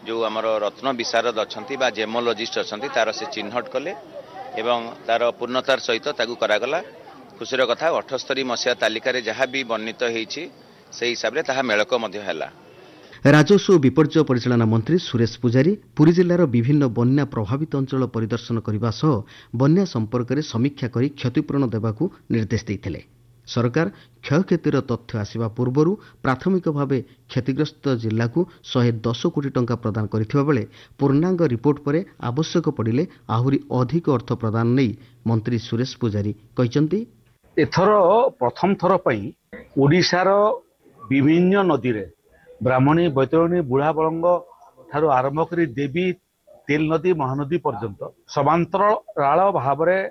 जो आमर रत्न विशारद अच्छा बा जेमोलॉजिस्ट अच्छा तार से चिन्हट कले एवं तार पूर्णतार सहित ताकू करागला। खुशीर कथा 78 मसीहा तालिकार जहाँ भी वर्णित होती से हिसाब से मेलक है। राजस्व ओ विपर्यय परिचालना मंत्री सुरेश पूजारी पुरी जिल्लार विभिन्न बन्या प्रभावित अंचल परिदर्शन करने सह बन्या संपर्क में समीक्षा कर क्षतिपूरण देवाक निर्देश देते। सरकार क्षयक्षतिर तथ्य आसवा पूर्व प्राथमिक भाव क्षतिग्रस्त जिल्ला को 110 कोटी टंका प्रदान करथिबा बेले पूर्णांग रिपोर्ट पर आवश्यक पड़िले आहुरी अधिक अर्थ प्रदान नहीं मंत्री सुरेश पूजारी कहते। एथर प्रथम थर पई ओडिशार विभिन्न नदी रे ब्राह्मणी बैतरणी बुढ़ा बलंग ठारू आरंभ कर देवी तेल नदी महानदी पर्यंत समांतराल भाव में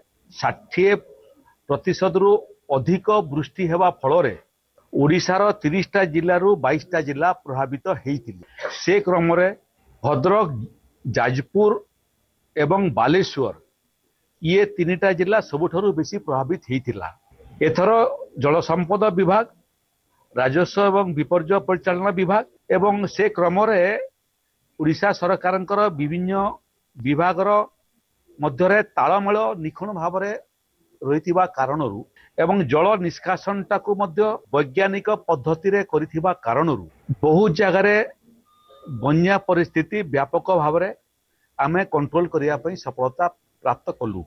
60% रु अधिक वृष्टि हेबा फल ओडिशार 30टा जिल्लारू 22टा जिला प्रभावित होइतिले। से क्रम रे भद्रक जाजपुर एवं बालेश्वर ये 3टा जिला सबुठारु बेसी प्रभावित होइतिला। एथर जल संपद विभाग राजस्व एवं विपर्यय परिचालना विभाग एवं से क्रम ओडिशा सरकार विभिन्न विभागर मध्य तालमेल निखुण भाव रही कारणरू एवं जल निष्कासन टाकू वैज्ञानिक पद्धति रे करिथिबा कारणरू बहुत जगह बन्या परिस्थिति व्यापक भाव में आमे कंट्रोल करिया पई सफलता प्राप्त कलु।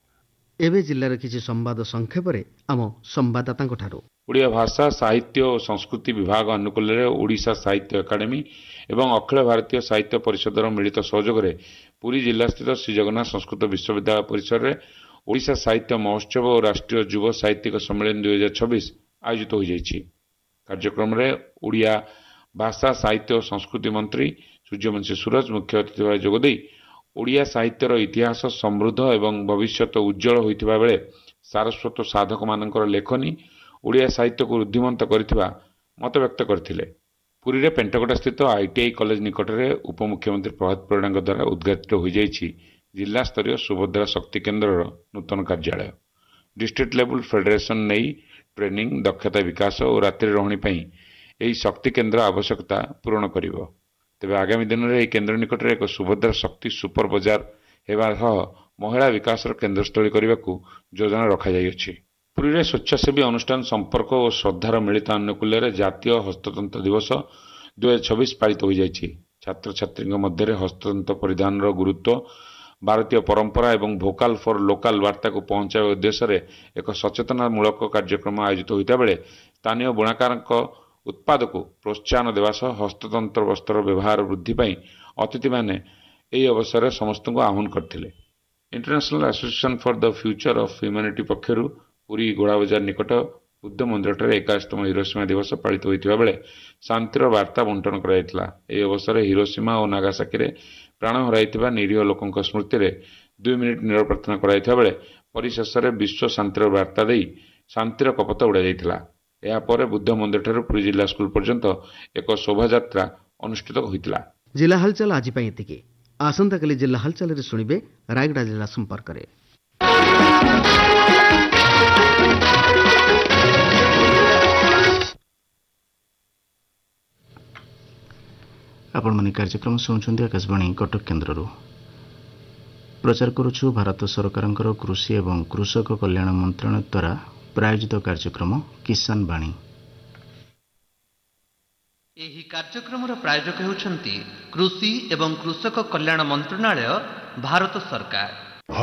एवं जिल्लार किसी संवाद संक्षेप में आम संवाददाता ओडिया भाषा साहित्य और संस्कृति विभाग अनुकूल ओडिशा साहित्य एकाडेमी एवं अखिल भारतीय साहित्य परिषदर मिलित सहयोग में पुरी जिला स्थित श्री जगन्नाथ संस्कृत विश्वविद्यालय परिसर में ओडिशा साहित्य महोत्सव और राष्ट्रीय युव साहित्यिक सम्मेलन 2026 आयोजित हो जाइछि। कार्यक्रम में ओडिया भाषा साहित्य और संस्कृति मंत्री सूर्यवंशी सूरज मुख्य अतिथि भाव जोगदे ओडिया साहित्यर इतिहास समृद्ध एवं भविष्यत उज्जवल होइथिबा बेले सारस्वत साधक मानकर लेखनी ओडिया साहित्य को रुद्धिमंत करथिबा मत व्यक्त करथिले। पुरी रे पेंटकोटा स्थित आईटीआई कॉलेज निकट में उपमुख्यमंत्री प्रभात परिड़ा द्वारा उद्घाटित हो जाइछि जिला स्तरीय सुभद्रा शक्ति केन्द्र नूतन कार्यालय। डिस्ट्रिक्ट लेवल फेडरेशन नहीं ट्रेनिंग दक्षता विकास और रात्रि रही यही शक्ति केन्द्र आवश्यकता पूरण करिवो। तेबे आगामी दिन में केन्द्र निकट में एक सुभद्रा शक्ति सुपर बजार हेबा सह महिला विकास केन्द्रस्थली करने को योजना रखा जाइछि। पुरी रे स्वेच्छासेवी अनुष्ठान संपर्क और श्रद्धार मिलित अनुकूल जातीय हस्ततंत्र दिवस 2026 पालित हो जाइछि। छात्र छात्री मध्य हस्ततंत्र परिधान गुरुत्व भारतीय परंपरा एवं भोकाल फॉर लोकल वार्ता को पहुंचाଇବା उद्देश्य एक सचेतनामूलक कार्यक्रम आयोजित होता बेले स्थानीय बुणाकार उत्पाद को प्रोत्साहन देवा सह हस्ततंत्र वस्त्र व्यवहार वृद्धि पाई अतिथि माने यही अवसर में समस्त को आह्वान करथिले। International association for the future of humanity पक्षरु Puri घोड़ा बजार निकट बुद्ध मंदिर 81तम हिरोशिमा दिवस पालित होता बेले शांतिर वार्ता बंटन कराइथिला। एही अवसर में हिरोशिमा और नागासाकी रे प्राण हराइथिबा निरीह लोकंक स्मृति रे 2 मिनिट नीरव प्रार्थना कराइथिबा बेले परिशेष में विश्व शांतिर वार्ता देई शांतिर कपत उड़ा जाइथिला। यापर बुद्ध मंदिर ठारू पुरी जिला स्कूल पर्यंत एक शोभा यात्रा अनुष्ठित होइतिला। जिला हालचाल आज एतिकी। आसंता काली जिला हालचाल रे सुनिबे रायगड़ा जिला संपर्क रे। आपण माने कार्यक्रम सुनुछन्ती आकाशवाणी कटक केन्द्ररू। प्रचार करुछु भारत सरकारଙ୍କର कृषि एवं कृषक कल्याण मंत्रालय द्वारा प्रायोजित कार्यक्रम किसान वाणी। ଏହି କାର୍ଯ୍ୟକ୍ରମର ପ୍ରାୟୋଜକ ହେଉଛନ୍ତି କୃଷି ଏବଂ କୃଷକ କଲ୍ୟାଣ ମନ୍ତ୍ରଣାଳୟ ଭାରତ ସରକାର।